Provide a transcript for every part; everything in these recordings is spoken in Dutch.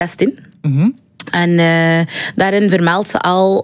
in. Mm-hmm. En daarin vermeldt ze al...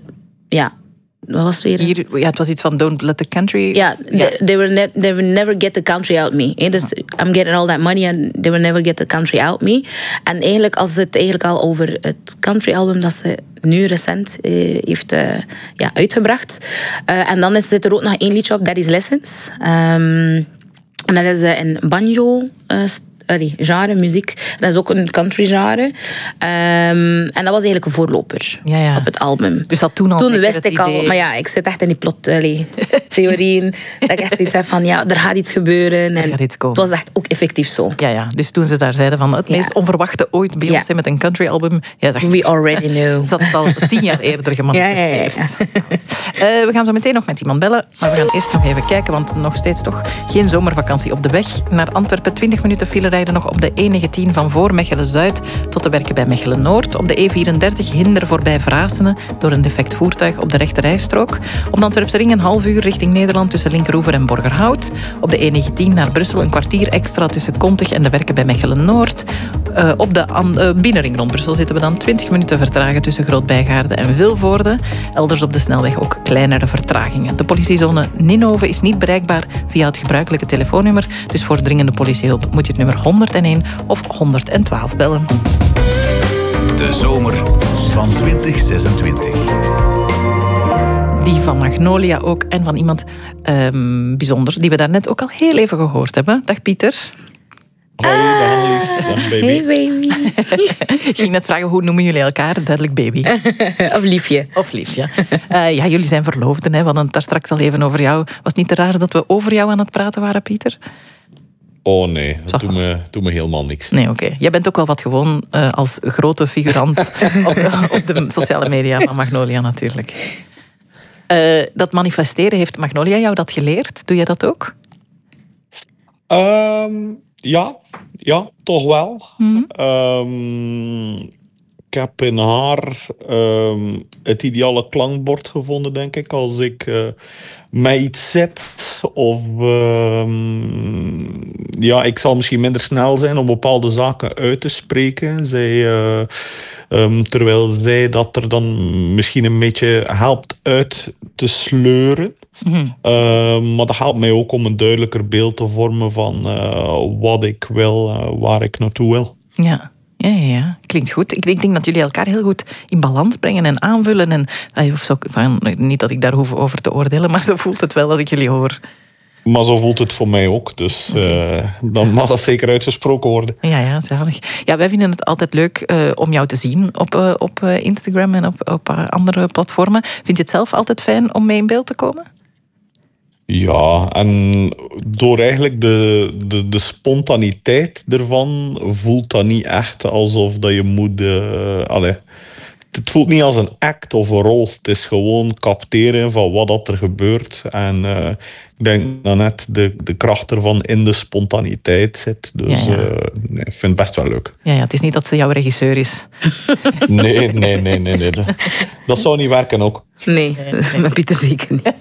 wat was het weer? Hier, het was iets van don't let the country... They will never get the country out me. Dus I'm getting all that money and they will never get the country out me. En eigenlijk, als het eigenlijk al over het country album dat ze nu recent heeft uitgebracht. En dan zit er ook nog 1 liedje op, Daddy's Lessons. En dat is een banjo genre, muziek. Dat is ook een country genre. En dat was eigenlijk een voorloper op het album. Dus dat toen wist ik al... Maar ik zit echt in die plot-theorieën. Dat ik echt zoiets heb van, er gaat iets gebeuren. En het was echt ook effectief zo. Ja. Dus toen ze daar zeiden van het meest onverwachte ooit Beyoncé met een country album. We already know. Ze had het al 10 jaar eerder gemanifesteerd. We gaan zo meteen nog met iemand bellen. Maar we gaan eerst nog even kijken, want nog steeds toch geen zomervakantie op de weg. Naar Antwerpen 20 minuten file rijden nog op de E19 van voor Mechelen-Zuid tot de werken bij Mechelen-Noord. Op de E34 hinder voorbij Vrasene door een defect voertuig op de rechterrijstrook. Op de Antwerpse ring een half uur richting Nederland tussen Linkeroever en Borgerhout. Op de E19 naar Brussel een kwartier extra tussen Kontig en de werken bij Mechelen-Noord. Op de binnenring rond Brussel zitten we dan 20 minuten vertragen tussen Groot-Bijgaarde en Vilvoorde. Elders op de snelweg ook kleinere vertragingen. De politiezone Ninove is niet bereikbaar via het gebruikelijke telefoonnummer. Dus voor dringende politiehulp moet je het nummer 101 of 112 bellen. De zomer van 2026. Die van Magnolia ook en van iemand bijzonder, die we daarnet ook al heel even gehoord hebben. Dag Pieter. Hoi, dag Annelies. Dag baby. Hey baby. Ik ging net vragen, hoe noemen jullie elkaar? Duidelijk baby. Of liefje. Of liefje. Jullie zijn verloofden, hè? We hadden het daar straks al even over jou. Was het niet te raar dat we over jou aan het praten waren, Pieter? Oh nee, dat doet me helemaal niks. Nee, oké. Jij bent ook wel wat gewoon als grote figurant op de sociale media van Magnolia natuurlijk. Dat manifesteren, heeft Magnolia jou dat geleerd? Doe jij dat ook? Ja, toch wel. Mm-hmm. Ik heb in haar het ideale klankbord gevonden, denk ik. Als ik mij iets zet of ik zal misschien minder snel zijn om bepaalde zaken uit te spreken. Terwijl zij dat er dan misschien een beetje helpt uit te sleuren. Mm-hmm. Maar dat helpt mij ook om een duidelijker beeld te vormen van wat ik wil, waar ik naartoe wil. Ja. Ja, klinkt goed. Ik denk dat jullie elkaar heel goed in balans brengen en aanvullen. En, niet dat ik daar hoef over te oordelen, maar zo voelt het wel als ik jullie hoor. Maar zo voelt het voor mij ook. Dus dan mag dat zeker uitgesproken worden. Ja, zalig. Ja, wij vinden het altijd leuk om jou te zien op Instagram en op andere platformen. Vind je het zelf altijd fijn om mee in beeld te komen? Ja, en door eigenlijk de spontaniteit ervan voelt dat niet echt alsof dat je moet... Het voelt niet als een act of een rol. Het is gewoon capteren van wat dat er gebeurt. En ik denk dat net de kracht ervan in de spontaniteit zit. Dus ik vind het best wel leuk. Ja, het is niet dat ze jouw regisseur is. Nee. Dat zou niet werken ook. Nee, met Pieter zeker niet.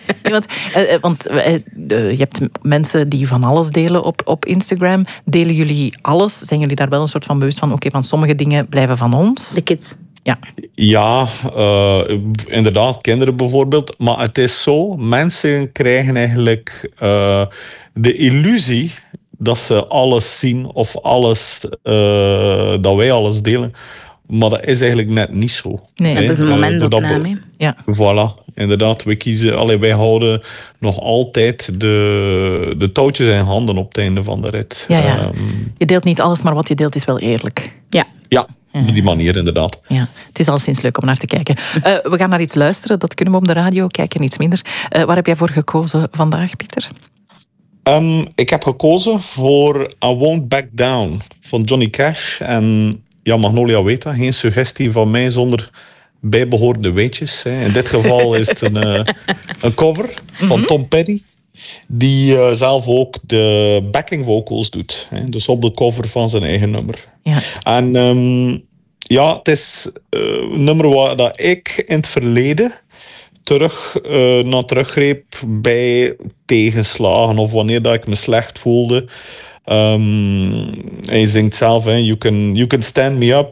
Want je hebt mensen die van alles delen op Instagram. Delen jullie alles? Zijn jullie daar wel een soort van bewust van? Oké, van sommige dingen blijven van ons? De kids. Ja, inderdaad, kinderen bijvoorbeeld. Maar het is zo, mensen krijgen eigenlijk de illusie dat ze alles zien of alles, dat wij alles delen. Maar dat is eigenlijk net niet zo. Nee, het is een momentopname. Ja. Voilà, inderdaad. Wij houden nog altijd de touwtjes in handen op het einde van de rit. Ja. Je deelt niet alles, maar wat je deelt is wel eerlijk. Ja, op die manier inderdaad. Ja, het is alleszins leuk om naar te kijken. We gaan naar iets luisteren, dat kunnen we op de radio, kijken iets minder. Waar heb jij voor gekozen vandaag, Pieter? Ik heb gekozen voor I Won't Back Down van Johnny Cash. En ja, Magnolia weet dat, geen suggestie van mij zonder bijbehorende weetjes. In dit geval is het een cover van Tom Petty, die zelf ook de backing vocals doet. Dus op de cover van zijn eigen nummer. Ja. En het is een nummer waar dat ik in het verleden naar teruggreep bij tegenslagen of wanneer dat ik me slecht voelde. Hij zingt zelf, you can stand me up,